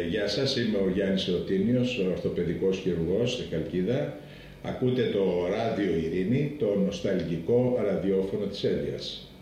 Γεια σας, είμαι ο Γιάννης Εωτίνιος, ο ορθοπαιδικός χειρουργός στη Χαλκίδα. Ακούτε το Ράδιο Ειρήνη, το νοσταλγικό ραδιόφωνο της Εύβοιας.